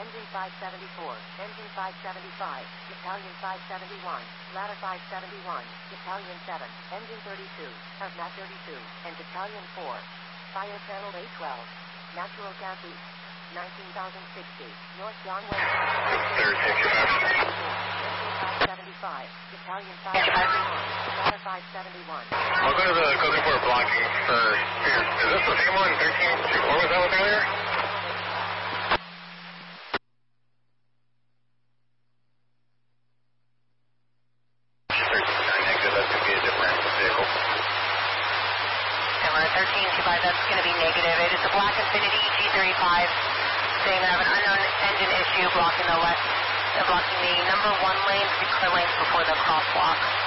Engine 574, Engine 575, Battalion 571, Ladder 571, Battalion 7, Engine 32, of Nat 32, and Battalion 4. Fire Channel A12, Natural Gas East, 19,060, North John Wayne. 575, Battalion 571, Ladder 571. I'll go to the code for blocking for Pierce. Is this the same one, 1324, was that one earlier? Negative, that could be a different vehicle. 1325, that's going to be negative. It is a Black Infinity G35 saying they have an unknown engine issue blocking the number 1 lane, 3 clear lanes before the crosswalk.